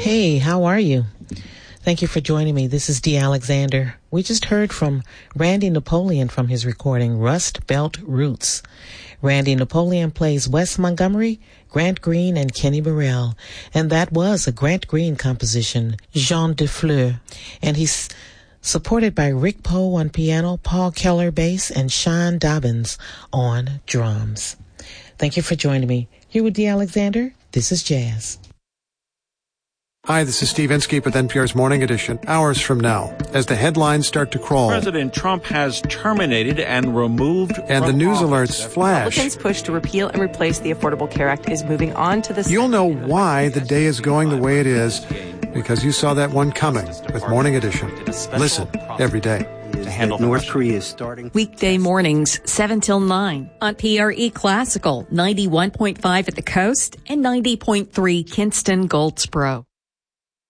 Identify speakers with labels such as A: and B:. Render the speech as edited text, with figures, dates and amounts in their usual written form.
A: Hey, how are you? Thank you for joining me. This is Dee Alexander. We just heard from Randy Napoleon from his recording Rust Belt Roots. Randy Napoleon plays Wes Montgomery, Grant Green, and Kenny Burrell. And that was a Grant Green composition, Jean de Fleur. And he's supported by Rick Poe on piano, Paul Keller bass, and Sean Dobbins on drums. Thank you for joining me. Here with Dee Alexander, this is Jazz.
B: Hi, this is Steve Inskeep with NPR's Morning Edition. Hours from now, as the headlines start to crawl,
C: President Trump has terminated and removed
B: and the news alerts flash,
D: Republicans' push to repeal and replace the Affordable Care Act is moving on to the...
B: You'll know why the day is going the way it is, because you saw that one coming with Morning Edition. Listen every day.
E: To handle North Korea is starting.
F: Weekday mornings, 7 till 9 on PRE Classical, 91.5 at the coast and 90.3 Kinston Goldsboro.